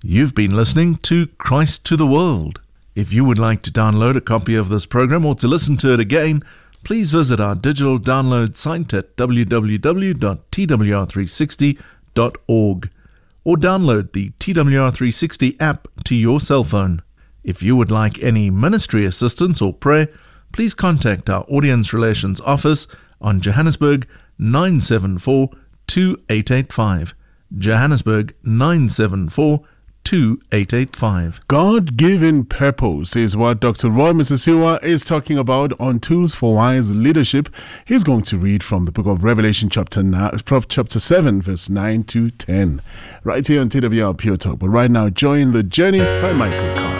You've been listening to Christ to the World. If you would like to download a copy of this program or to listen to it again, please visit our digital download site at www.twr360.org or download the TWR360 app to your cell phone. If you would like any ministry assistance or prayer, please contact our Audience Relations Office on Johannesburg 974 2885. Johannesburg 974 2885. God-given purpose is what Dr. Roy Mississauga is talking about on Tools for Wise Leadership. He's going to read from the book of Revelation chapter 7, verse 9 to 10. Right here on TWR Pure Talk. But right now, join the journey by Michael Carr.